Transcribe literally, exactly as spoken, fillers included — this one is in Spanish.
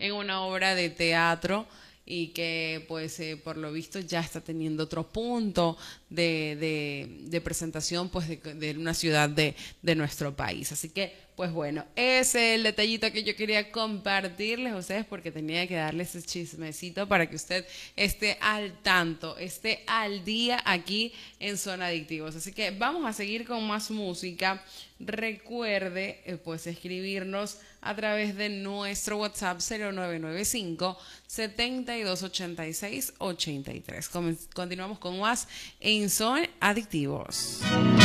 en una obra de teatro y que pues eh, por lo visto ya está teniendo otro punto de, de, de presentación pues de, de una ciudad de, de nuestro país. Así que pues bueno, ese es el detallito que yo quería compartirles a ustedes porque tenía que darles ese chismecito para que usted esté al tanto, esté al día aquí en Zona Adictivos. Así que vamos a seguir con más música. Recuerde eh, pues escribirnos a través de nuestro WhatsApp cero nueve nueve cinco, setenta y dos ochenta y seis, ochenta y tres. Continuamos con más en Zona Adictivos.